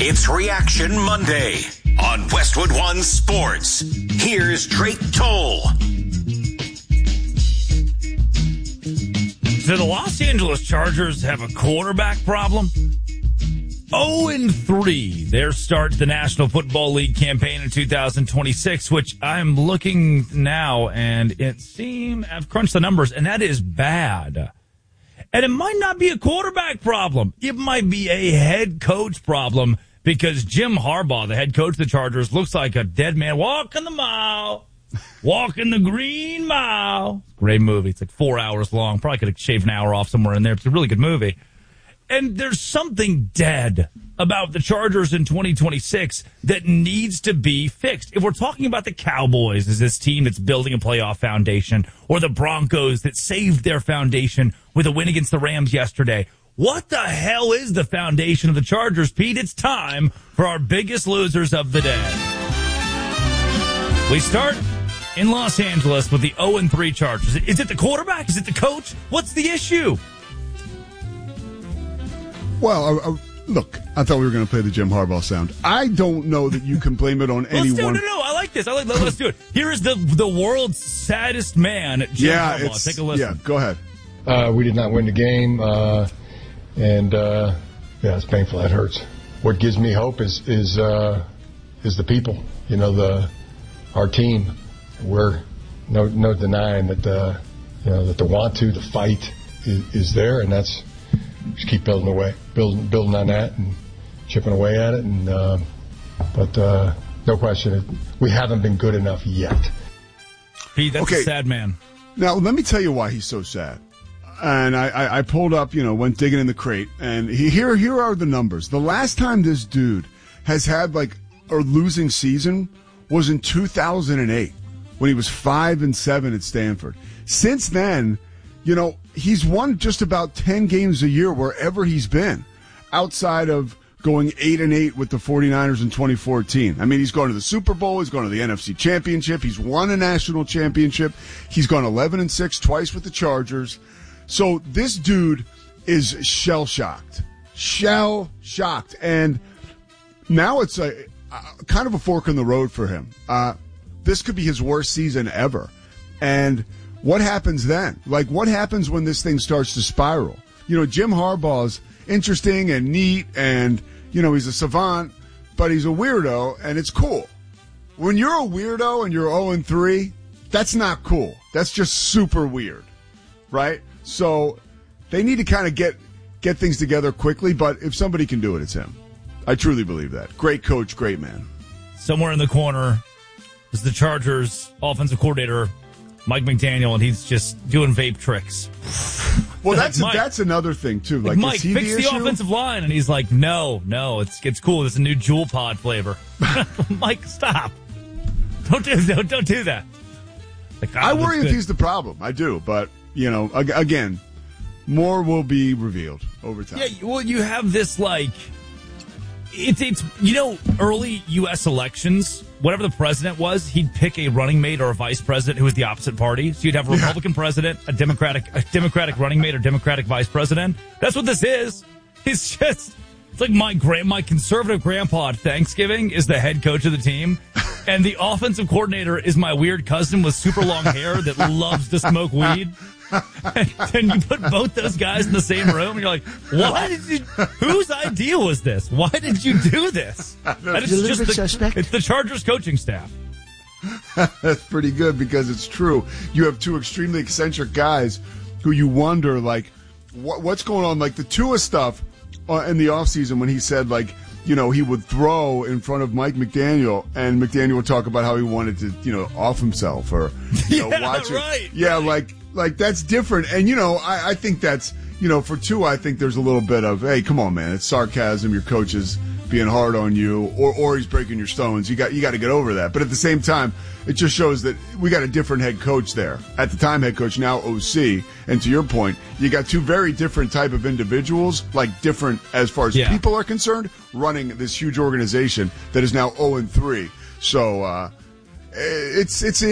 It's Reaction Monday on Westwood One Sports. Here's Drake Toll. Do the Los Angeles Chargers have a quarterback problem? 0-3. Their start to the National Football League campaign in 2026, which I'm looking now, and I've crunched the numbers, and that is bad. And it might not be a quarterback problem. It might be a head coach problem because Jim Harbaugh, the head coach of the Chargers, looks like a dead man walking the mile. Walking the Green Mile. Great movie. It's like 4 hours long. Probably could have shaved an hour off somewhere in there. It's a really good movie. And there's something dead about the Chargers in 2026 that needs to be fixed. If we're talking about the Cowboys as this team that's building a playoff foundation, or the Broncos that saved their foundation with a win against the Rams yesterday, what the hell is the foundation of the Chargers, Pete? It's time for our biggest losers of the day. We start in Los Angeles with the 0-3 Chargers. Is it the quarterback? Is it the coach? What's the issue? Well, look, I thought we were going to play the Jim Harbaugh sound. I don't know that you can blame it on anyone. No, I like this. Let's do it. Here is the world's saddest man, Jim Harbaugh. Take a listen. Yeah, go ahead. We did not win the game, and it's painful. That hurts. What gives me hope is the people. You know, our team. We're no denying that that the want to, the fight is there, and that's just keep building on that and chipping away at it, and but no question, we haven't been good enough yet. Pete, that's a sad man. Now let me tell you why he's so sad. And I pulled up, went digging in the crate, and here are the numbers. The last time this dude has had a losing season was in 2008. When he was 5-7 at Stanford. Since then, he's won just about 10 games a year wherever he's been, outside of going 8-8 with the 49ers in 2014. I mean, he's gone to the Super Bowl. He's gone to the NFC Championship. He's won a national championship. He's gone 11-6 twice with the Chargers. So this dude is shell-shocked. Shell-shocked. And now it's a kind of a fork in the road for him. This could be his worst season ever. And what happens then? What happens when this thing starts to spiral? Jim Harbaugh's interesting and neat, and, he's a savant, but he's a weirdo, and it's cool. When you're a weirdo and you're 0-3, that's not cool. That's just super weird, right? So they need to kind of get things together quickly, but if somebody can do it, it's him. I truly believe that. Great coach, great man. Somewhere in the corner is the Chargers offensive coordinator, Mike McDaniel, and he's just doing vape tricks. Well, that's another thing, too. Mike, fix the offensive line. And he's like, no, it's cool. It's a new Jewel Pod flavor. Mike, stop. Don't do that. I worry if he's the problem. I do. But, again, more will be revealed over time. Yeah, well, you have this, It's early U.S. elections, whatever the president was, he'd pick a running mate or a vice president who was the opposite party. So you'd have a Republican president, a Democratic running mate or Democratic vice president. That's what this is. It's like my conservative grandpa at Thanksgiving is the head coach of the team, and the offensive coordinator is my weird cousin with super long hair that loves to smoke weed. And you put both those guys in the same room, and you're like, whose idea was this? Why did you do this? It's the Chargers coaching staff. That's pretty good because it's true. You have two extremely eccentric guys who you wonder, what's going on? The Tua stuff in the offseason when he said, he would throw in front of Mike McDaniel, and McDaniel would talk about how he wanted to, off himself or, watch it. Right. Yeah, like that's different. And, I think that's, for Tua, I think there's a little bit of, hey, come on, man, it's sarcasm. Your coach is being hard on you, or he's breaking your stones. You got to get over that. But at the same time, it just shows that we got a different head coach there. At the time, head coach, now OC. And to your point, you got two very different type of individuals, different as far as people are concerned, running this huge organization that is now 0-3. So, it's